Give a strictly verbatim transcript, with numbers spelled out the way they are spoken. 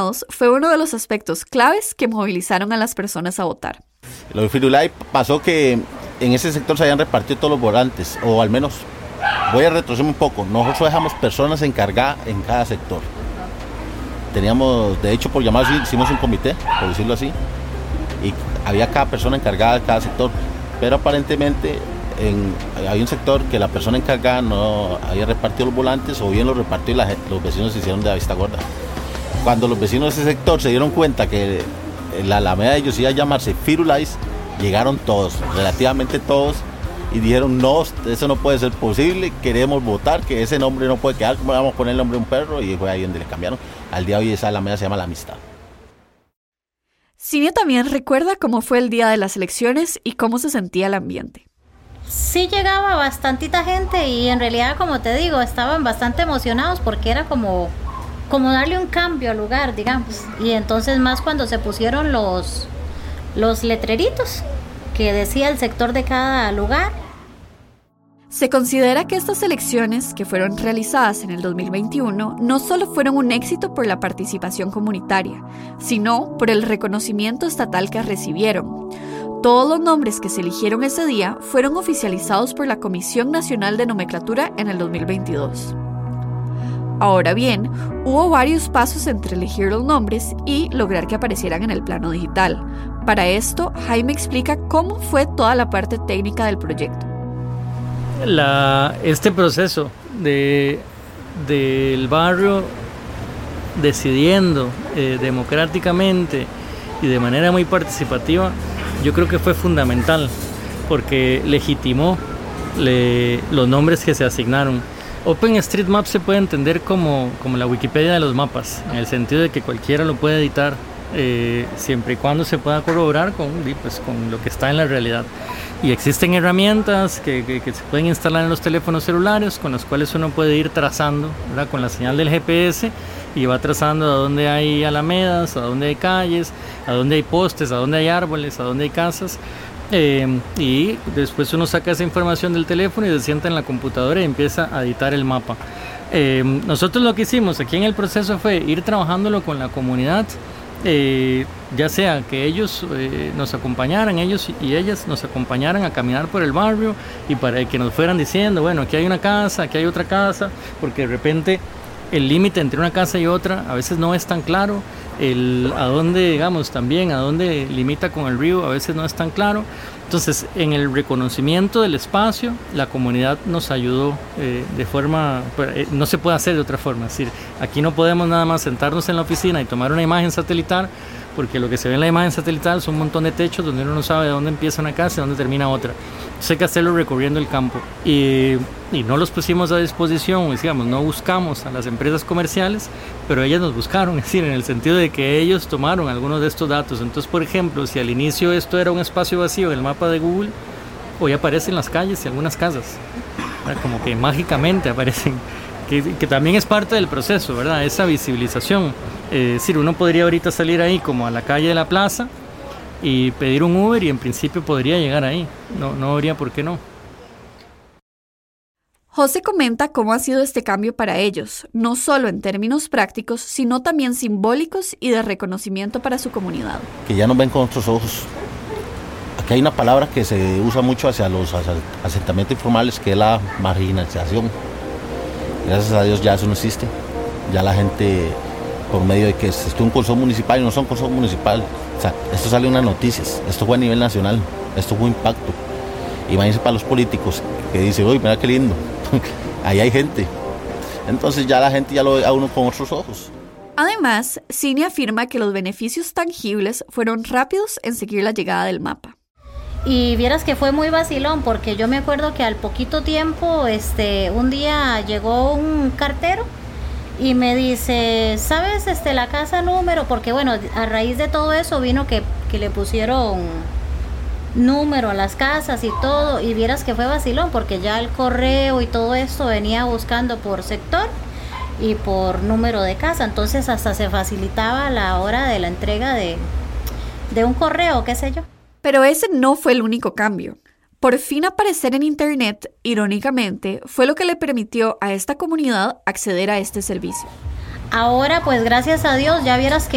estimados fue uno de los aspectos claves que movilizaron a las personas a votar. Lo de Firulai pasó que en ese sector se habían repartido todos los volantes, o al menos, voy a retroceder un poco, nosotros dejamos personas encargadas en cada sector. Teníamos, de hecho, por llamarlo así, hicimos un comité, por decirlo así, y había cada persona encargada de cada sector, pero aparentemente en, había un sector que la persona encargada no había repartido los volantes, o bien los repartió y la, los vecinos se hicieron de la vista gorda. Cuando los vecinos de ese sector se dieron cuenta que la alameda de ellos iba a llamarse Firulais, llegaron todos, relativamente todos, y dijeron, no, eso no puede ser posible, queremos votar, que ese nombre no puede quedar, ¿cómo vamos a poner el nombre de un perro? Y fue ahí donde le cambiaron. Al día de hoy esa alameda se llama La Amistad. Cinia también recuerda cómo fue el día de las elecciones y cómo se sentía el ambiente. Sí llegaba bastantita gente y en realidad, como te digo, estaban bastante emocionados porque era como, como darle un cambio al lugar, digamos. Y entonces más cuando se pusieron los, los letreritos que decía el sector de cada lugar. Se considera que estas elecciones, que fueron realizadas en el dos mil veintiuno, no solo fueron un éxito por la participación comunitaria, sino por el reconocimiento estatal que recibieron. Todos los nombres que se eligieron ese día fueron oficializados por la Comisión Nacional de Nomenclatura en el dos mil veintidós. Ahora bien, hubo varios pasos entre elegir los nombres y lograr que aparecieran en el plano digital. Para esto, Jaime explica cómo fue toda la parte técnica del proyecto. La, este proceso de, del barrio decidiendo eh, democráticamente y de manera muy participativa, yo creo que fue fundamental porque legitimó le, los nombres que se asignaron. OpenStreetMap se puede entender como, como la Wikipedia de los mapas, en el sentido de que cualquiera lo puede editar eh, siempre y cuando se pueda corroborar con, pues, con lo que está en la realidad. Y existen herramientas que, que, que se pueden instalar en los teléfonos celulares con las cuales uno puede ir trazando, ¿verdad? Con la señal del G P S, y va trazando a dónde hay alamedas, a dónde hay calles, a dónde hay postes, a dónde hay árboles, a dónde hay casas. Eh, y después uno saca esa información del teléfono y se sienta en la computadora y empieza a editar el mapa. Eh, nosotros lo que hicimos aquí en el proceso fue ir trabajándolo con la comunidad, eh, ya sea que ellos eh, nos acompañaran, ellos y ellas nos acompañaran a caminar por el barrio y para que nos fueran diciendo, bueno, aquí hay una casa, aquí hay otra casa, porque de repente el límite entre una casa y otra a veces no es tan claro. El, a dónde, digamos, también, a dónde limita con el río, a veces no es tan claro. Entonces, en el reconocimiento del espacio, la comunidad nos ayudó eh, de forma, eh, no se puede hacer de otra forma. Es decir, aquí no podemos nada más sentarnos en la oficina y tomar una imagen satelital, porque lo que se ve en la imagen satelital son un montón de techos donde uno no sabe de dónde empieza una casa y dónde termina otra. Entonces hay que hacerlo recorriendo el campo. Y, y no los pusimos a disposición, digamos, no buscamos a las empresas comerciales, pero ellas nos buscaron, es decir, en el sentido de que ellos tomaron algunos de estos datos. Entonces, por ejemplo, si al inicio esto era un espacio vacío en el mapa de Google, hoy aparecen las calles y algunas casas, ¿verdad? Como que mágicamente aparecen, que, que también es parte del proceso, ¿verdad? Esa visibilización. Eh, es decir, uno podría ahorita salir ahí como a la calle de la plaza y pedir un Uber y en principio podría llegar ahí, no, no habría por qué no. José comenta cómo ha sido este cambio para ellos, no solo en términos prácticos, sino también simbólicos y de reconocimiento para su comunidad. Que ya nos ven con otros ojos. Aquí hay una palabra que se usa mucho hacia los asentamientos informales, que es la marginalización. Gracias a Dios ya eso no existe. Ya la gente, por medio de que esto es un consejo municipal y no son consejo municipal, o sea, esto sale en unas noticias, esto fue a nivel nacional, esto fue un impacto. Imagínense para los políticos que dicen, uy, mira qué lindo, ahí hay gente. Entonces ya la gente ya lo ve a uno con otros ojos. Además, Cine afirma que los beneficios tangibles fueron rápidos en seguir la llegada del mapa. Y vieras que fue muy vacilón, porque yo me acuerdo que al poquito tiempo, este, un día llegó un cartero y me dice, ¿sabes este, la casa número? Porque bueno, a raíz de todo eso vino que, que le pusieron número a las casas y todo, y vieras que fue vacilón, porque ya el correo y todo esto venía buscando por sector y por número de casa, entonces hasta se facilitaba la hora de la entrega de, de un correo, qué sé yo. Pero ese no fue el único cambio. Por fin aparecer en Internet, irónicamente, fue lo que le permitió a esta comunidad acceder a este servicio. Ahora, pues gracias a Dios, ya vieras que